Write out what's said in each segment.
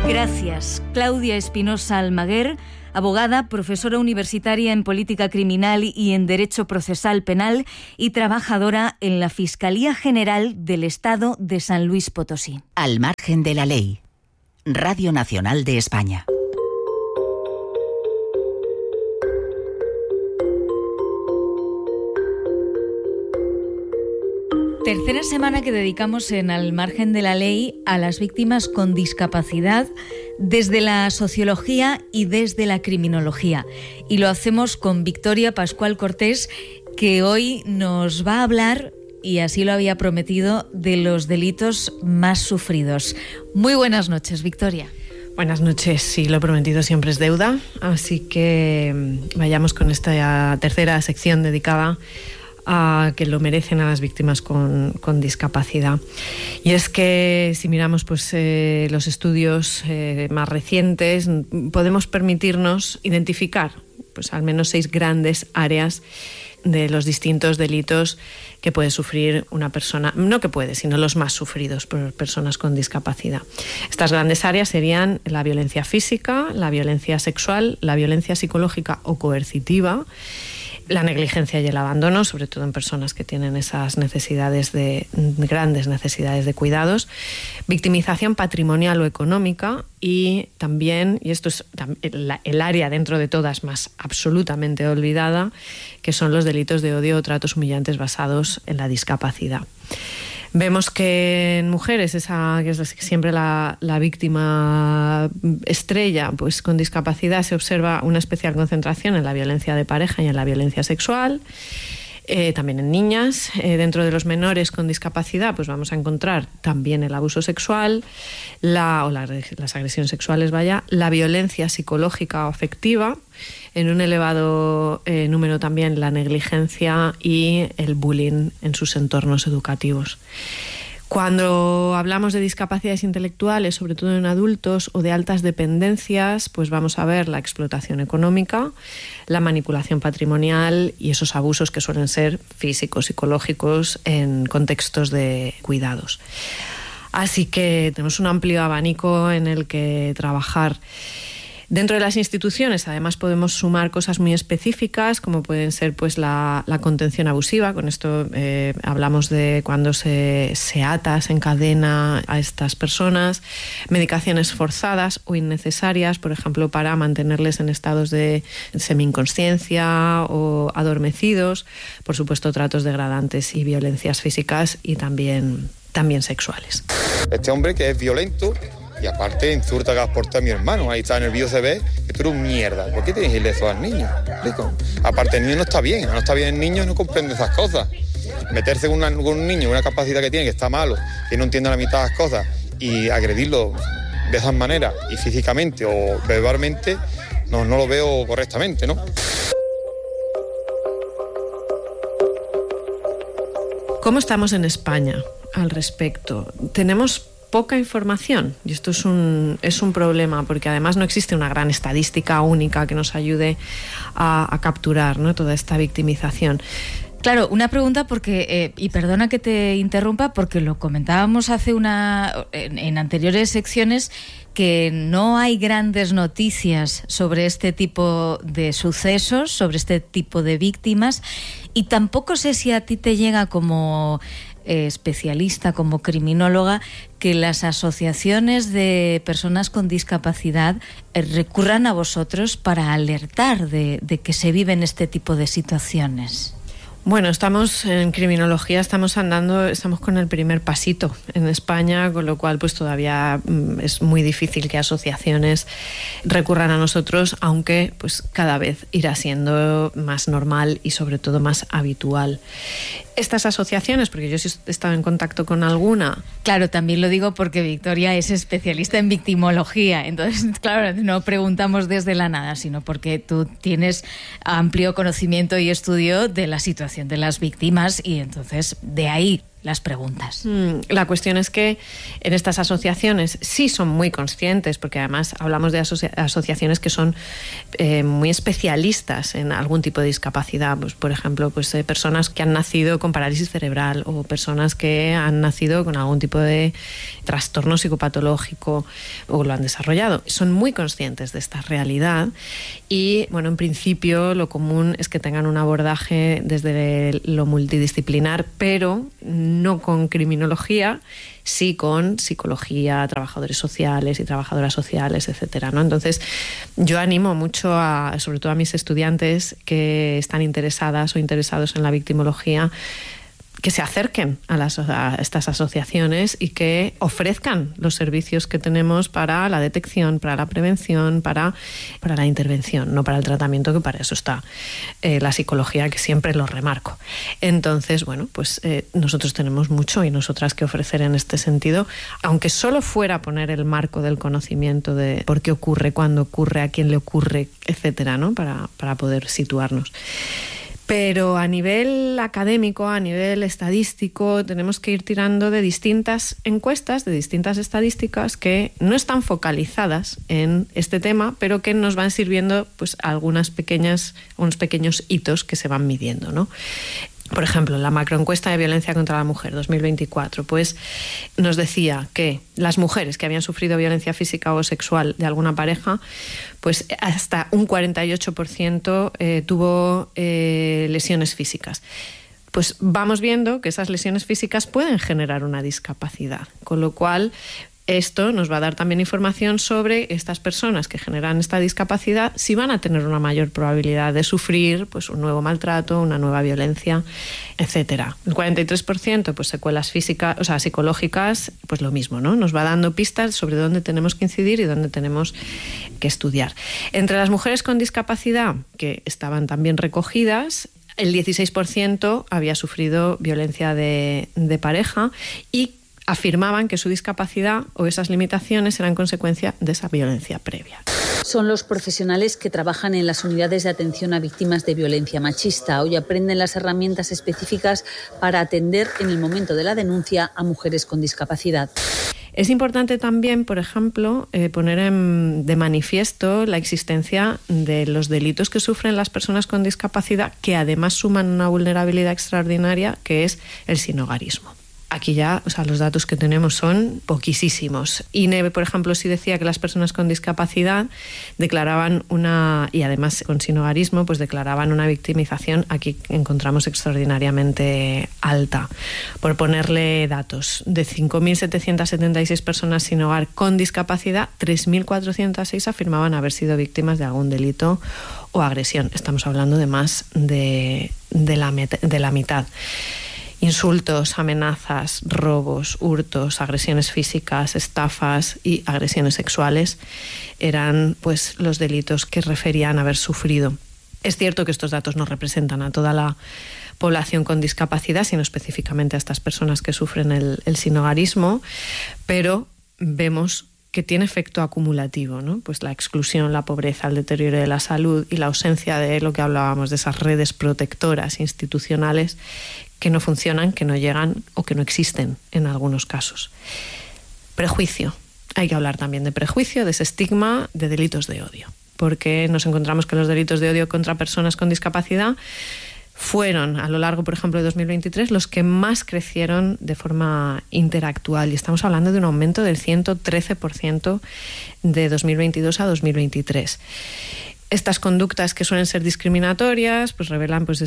Gracias, Claudia Espinosa Almaguer, abogada, profesora universitaria en Política Criminal y en Derecho Procesal Penal y trabajadora en la Fiscalía General del Estado de San Luis Potosí. Al margen de la ley. Radio Nacional de España. Tercera semana que dedicamos en Al margen de la ley a las víctimas con discapacidad desde la sociología y desde la criminología. Y lo hacemos con Victoria Pascual Cortés, que hoy nos va a hablar, y así lo había prometido, de los delitos más sufridos. Muy buenas noches, Victoria. Buenas noches, sí, lo prometido siempre es deuda, así que vayamos con esta tercera sección dedicada a que lo merecen a las víctimas con discapacidad. Y es que si miramos pues, los estudios más recientes, podemos permitirnos identificar pues, al menos 6 grandes áreas de los distintos delitos que puede sufrir una persona, no que puede, sino los más sufridos por personas con discapacidad. Estas grandes áreas serían la violencia física, la violencia sexual, la violencia psicológica o coercitiva, la negligencia y el abandono, sobre todo en personas que tienen esas grandes necesidades de cuidados, victimización patrimonial o económica y también, y esto es el área dentro de todas más absolutamente olvidada, que son los delitos de odio o tratos humillantes basados en la discapacidad. Vemos que en mujeres, esa que es siempre la víctima estrella, pues con discapacidad se observa una especial concentración en la violencia de pareja y en la violencia sexual. También en niñas, dentro de los menores con discapacidad, pues vamos a encontrar también el abuso sexual, las agresiones sexuales, la violencia psicológica o afectiva, en un elevado número también la negligencia y el bullying en sus entornos educativos. Cuando hablamos de discapacidades intelectuales, sobre todo en adultos, o de altas dependencias, pues vamos a ver la explotación económica, la manipulación patrimonial y esos abusos que suelen ser físicos, psicológicos, en contextos de cuidados. Así que tenemos un amplio abanico en el que trabajar. Dentro de las instituciones, además, podemos sumar cosas muy específicas, como pueden ser pues, la contención abusiva. Con esto hablamos de cuando se ata, se encadena a estas personas, medicaciones forzadas o innecesarias, por ejemplo, para mantenerles en estados de semi-inconsciencia o adormecidos, por supuesto, tratos degradantes y violencias físicas y también sexuales. Este hombre que es violento y aparte insulta que has portado a mi hermano. Ahí está en el vídeo, se ve que tú eres un mierda. ¿Por qué tienes que decirle eso al niño? ¿Explico? Aparte el niño no está bien el niño, no comprende esas cosas. Meterse con un niño, una capacidad que tiene, que está malo, que no entiende la mitad de las cosas, y agredirlo de esas maneras, y físicamente o verbalmente, no lo veo correctamente, ¿no? ¿Cómo estamos en España al respecto? Tenemos poca información y esto es un problema porque además no existe una gran estadística única que nos ayude a capturar, ¿no?, toda esta victimización. Claro, una pregunta porque, y perdona que te interrumpa, porque lo comentábamos en anteriores secciones, que no hay grandes noticias sobre este tipo de sucesos, sobre este tipo de víctimas, y tampoco sé si a ti te llega como especialista, como criminóloga, que las asociaciones de personas con discapacidad recurran a vosotros para alertar de que se viven este tipo de situaciones. Bueno, estamos en criminología, estamos con el primer pasito en España, con lo cual pues todavía es muy difícil que asociaciones recurran a nosotros, aunque pues cada vez irá siendo más normal y sobre todo más habitual. Estas asociaciones, porque yo sí he estado en contacto con alguna. Claro, también lo digo porque Victoria es especialista en victimología, entonces claro, no preguntamos desde la nada, sino porque tú tienes amplio conocimiento y estudio de la situación de las víctimas y entonces de ahí. las preguntas. La cuestión es que en estas asociaciones sí son muy conscientes, porque además hablamos de asociaciones que son muy especialistas en algún tipo de discapacidad. Pues, por ejemplo, pues, personas que han nacido con parálisis cerebral o personas que han nacido con algún tipo de trastorno psicopatológico o lo han desarrollado. Son muy conscientes de esta realidad y, bueno, en principio lo común es que tengan un abordaje desde lo multidisciplinar, pero no con criminología, sí con psicología, trabajadores sociales y trabajadoras sociales, etcétera, ¿no? Entonces, yo animo mucho sobre todo a mis estudiantes que están interesadas o interesados en la victimología, que se acerquen a estas asociaciones y que ofrezcan los servicios que tenemos para la detección, para la prevención, para la intervención, no para el tratamiento, que para eso está la psicología, que siempre lo remarco. Entonces, bueno, pues nosotros tenemos mucho y nosotras que ofrecer en este sentido, aunque solo fuera poner el marco del conocimiento de por qué ocurre, cuándo ocurre, a quién le ocurre, etcétera, ¿no? Para poder situarnos. Pero a nivel académico, a nivel estadístico, tenemos que ir tirando de distintas encuestas, de distintas estadísticas que no están focalizadas en este tema, pero que nos van sirviendo pues unos pequeños hitos que se van midiendo, ¿no? Por ejemplo, la macroencuesta de violencia contra la mujer 2024, pues nos decía que las mujeres que habían sufrido violencia física o sexual de alguna pareja, pues hasta un 48% tuvo lesiones físicas. Pues vamos viendo que esas lesiones físicas pueden generar una discapacidad, con lo cual esto nos va a dar también información sobre estas personas que generan esta discapacidad, si van a tener una mayor probabilidad de sufrir pues un nuevo maltrato, una nueva violencia, etcétera. El 43%, pues secuelas físicas, o sea, psicológicas, pues lo mismo, ¿no? Nos va dando pistas sobre dónde tenemos que incidir y dónde tenemos que estudiar. Entre las mujeres con discapacidad, que estaban también recogidas, el 16% había sufrido violencia de pareja y afirmaban que su discapacidad o esas limitaciones eran consecuencia de esa violencia previa. Son los profesionales que trabajan en las unidades de atención a víctimas de violencia machista. Hoy aprenden las herramientas específicas para atender en el momento de la denuncia a mujeres con discapacidad. Es importante también, por ejemplo, poner de manifiesto la existencia de los delitos que sufren las personas con discapacidad, que además suman una vulnerabilidad extraordinaria, que es el sinhogarismo. Aquí ya, o sea, los datos que tenemos son poquísimos. INE, por ejemplo, sí decía que las personas con discapacidad declaraban y además con sinhogarismo, pues declaraban una victimización, aquí encontramos extraordinariamente alta. Por ponerle datos, de 5.776 personas sin hogar con discapacidad, 3.406 afirmaban haber sido víctimas de algún delito o agresión. Estamos hablando de más de la mitad. Insultos, amenazas, robos, hurtos, agresiones físicas, estafas y agresiones sexuales eran pues los delitos que referían haber sufrido. Es cierto que estos datos no representan a toda la población con discapacidad, sino específicamente a estas personas que sufren el sinhogarismo, pero vemos que tiene efecto acumulativo, ¿no? Pues la exclusión, la pobreza, el deterioro de la salud y la ausencia de lo que hablábamos, de esas redes protectoras institucionales que no funcionan, que no llegan o que no existen en algunos casos. Prejuicio. Hay que hablar también de prejuicio, de ese estigma de delitos de odio, porque nos encontramos que los delitos de odio contra personas con discapacidad fueron, a lo largo, por ejemplo, de 2023, los que más crecieron de forma interactual. Y estamos hablando de un aumento del 113% de 2022 a 2023. Estas conductas que suelen ser discriminatorias, pues revelan pues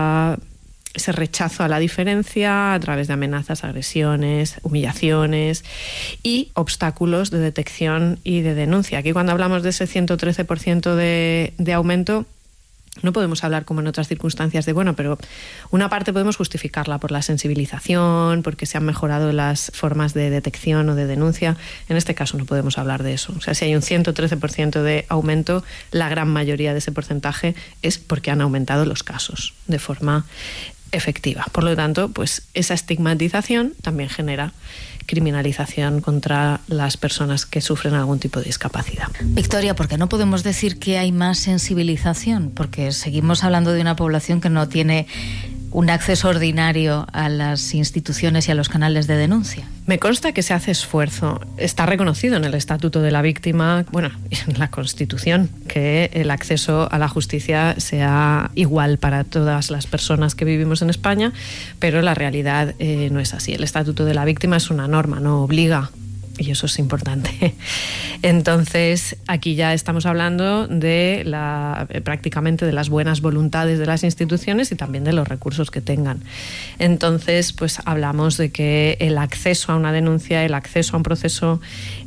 ese rechazo a la diferencia a través de amenazas, agresiones, humillaciones y obstáculos de detección y de denuncia. Aquí, cuando hablamos de ese 113% de aumento, no podemos hablar como en otras circunstancias de, bueno, pero una parte podemos justificarla por la sensibilización, porque se han mejorado las formas de detección o de denuncia. En este caso no podemos hablar de eso. O sea, si hay un 113% de aumento, la gran mayoría de ese porcentaje es porque han aumentado los casos de forma efectiva. Por lo tanto, pues esa estigmatización también genera criminalización contra las personas que sufren algún tipo de discapacidad. Victoria, ¿por qué no podemos decir que hay más sensibilización? Porque seguimos hablando de una población que no tiene un acceso ordinario a las instituciones y a los canales de denuncia? Me consta que se hace esfuerzo. Está reconocido en el Estatuto de la Víctima, bueno, en la Constitución, que el acceso a la justicia sea igual para todas las personas que vivimos en España, pero la realidad no es así. El Estatuto de la Víctima es una norma, no obliga. Y eso es importante. Entonces, aquí ya estamos hablando de prácticamente de las buenas voluntades de las instituciones y también de los recursos que tengan. Entonces, pues hablamos de que el acceso a una denuncia, el acceso a un proceso